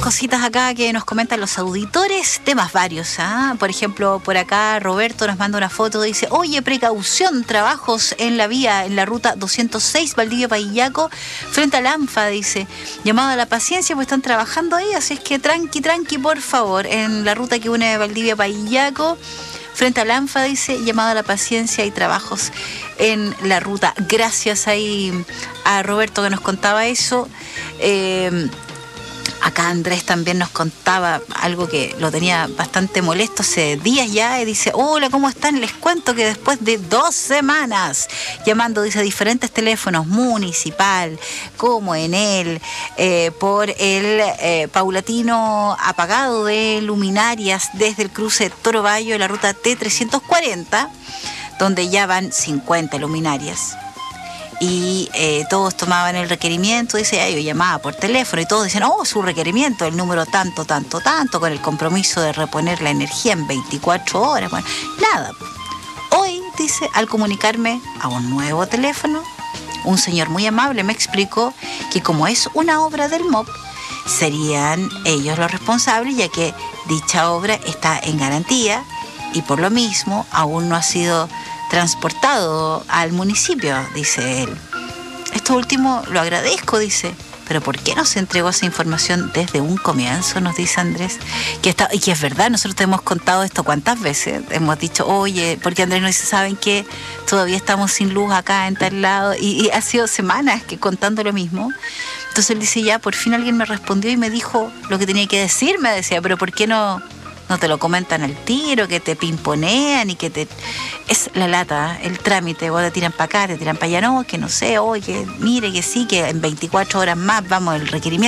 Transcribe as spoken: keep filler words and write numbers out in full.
cositas acá que nos comentan los auditores, temas varios, ¿ah? Por ejemplo, por acá Roberto nos manda una foto, dice, oye, precaución, trabajos en la vía, en la ruta doscientos seis, Valdivia-Paillaco, frente al ANFA, dice, llamado a la paciencia, pues están trabajando ahí, así es que tranqui, tranqui, por favor, en la ruta que une Valdivia-Paillaco, frente al ANFA, dice, llamado a la paciencia y trabajos en la ruta. Gracias ahí a Roberto que nos contaba eso. Eh, acá Andrés también nos contaba algo que lo tenía bastante molesto hace días ya, y dice, hola, ¿cómo están? Les cuento que después de dos semanas llamando, dice, a diferentes teléfonos, municipal, como en él, eh, por el eh, paulatino apagado de luminarias desde el cruce Toro Bayo de la ruta T trescientos cuarenta, donde ya van cincuenta luminarias. Y eh, todos tomaban el requerimiento, dice, ah, yo llamaba por teléfono y todos decían, oh, su requerimiento, el número tanto, tanto, tanto, con el compromiso de reponer la energía en veinticuatro horas. Bueno, nada. Hoy, dice, al comunicarme a un nuevo teléfono, un señor muy amable me explicó que como es una obra del M O P, serían ellos los responsables, ya que dicha obra está en garantía y por lo mismo aún no ha sido transportado al municipio, dice él. Esto último lo agradezco, dice, pero ¿por qué no se entregó esa información desde un comienzo? Nos dice Andrés, que está, y que es verdad, nosotros te hemos contado esto cuántas veces, hemos dicho, oye, porque Andrés nos dice, ¿saben qué? Todavía estamos sin luz acá en tal lado, y, y ha sido semanas que contando lo mismo. Entonces él dice, ya, por fin alguien me respondió y me dijo lo que tenía que decir, me decía, pero ¿por qué no... no te lo comentan al tiro, que te pimponean y que te... Es la lata, el trámite, vos te tiran para acá, te tiran para allá, no, que no sé, oye, que mire, que sí, que en veinticuatro horas más vamos el requerimiento.